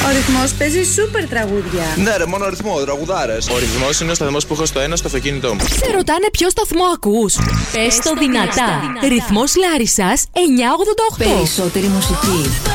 Ο Ρυθμός παίζει σούπερ τραγούδια. Ναι, ρε, μόνο ρυθμό, τραγουδάρες. Ο Ρυθμός είναι ο σταθμός που έχω στο ένα στο αυτοκίνητό μου. Σε ρωτάνε ποιο σταθμό ακούς? Πες το δυνατά. Ρυθμός Λάρισσας 988. Περισσότερη μουσική.